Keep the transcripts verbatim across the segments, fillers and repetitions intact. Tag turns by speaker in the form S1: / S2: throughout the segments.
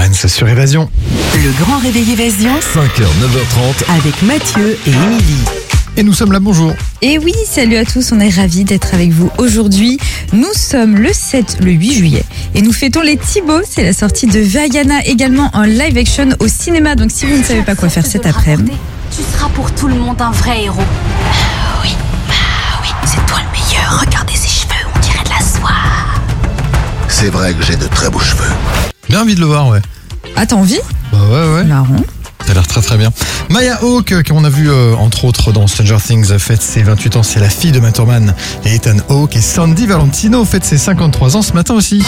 S1: Dance sur Évasion.
S2: Le grand réveil Évasion
S3: cinq heures, neuf heures trente.
S2: avec Mathieu et Émilie.
S1: Et nous sommes là, bonjour.
S4: Et oui, salut à tous, on est ravis d'être avec vous aujourd'hui. Nous sommes le sept, le huit juillet et nous fêtons les Thibauts. C'est la sortie de Vaiana également en live action au cinéma. Donc si vous ne savez pas quoi faire cet après-midi,
S5: Tu seras pour tout le monde un vrai héros. Ah oui, ah oui, c'est toi le meilleur. Regardez ses cheveux, on dirait de la soie.
S6: C'est vrai que j'ai de très beaux cheveux.
S1: Bien envie de le voir, ouais.
S4: ah t'as envie?
S1: Bah ouais, ouais.
S4: Marrant.
S1: Ça a l'air très très bien. Maya Hawke, qu'on a vu euh, entre autres dans Stranger Things, fête ses vingt-huit ans. C'est la fille de Matt Herman et Ethan Hawke. Et Sandy Valentino fête ses cinquante-trois ans ce matin aussi.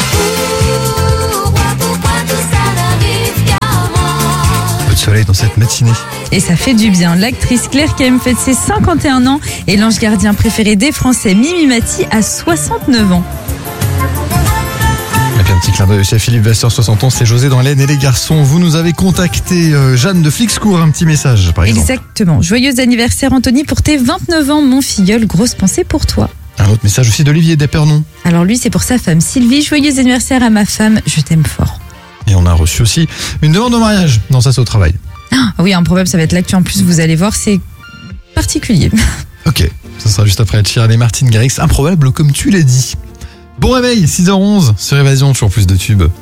S1: Peu de soleil dans cette matinée.
S4: Et ça fait du bien. L'actrice Claire Kem fête ses cinquante et un ans et l'ange gardien préféré des Français, Mimi Mati, a soixante-neuf ans.
S1: Et puis un petit clin d'œil aussi à Philippe Vasseur, soixante ans, c'est José dans l'Aisne. Et les garçons, vous nous avez contacté, euh, Jeanne de Flixcourt, un petit message par exemple.
S4: Exactement. Joyeux anniversaire Anthony pour tes vingt-neuf ans, mon filleul. Grosse pensée pour toi.
S1: Un autre message aussi d'Olivier d'Epernon.
S4: Alors lui, c'est pour sa femme Sylvie. Joyeux anniversaire à ma femme, je t'aime fort.
S1: Et on a reçu aussi une demande de mariage. Non, ça c'est au travail.
S4: Ah oui, improbable, ça va être l'actu en plus, vous allez voir, c'est particulier.
S1: Ok, ça sera juste après Ed Sheeran et Martin Garrix. Improbable comme tu l'as dit. Bon réveil, six heures onze sur Évasion, toujours plus de tubes.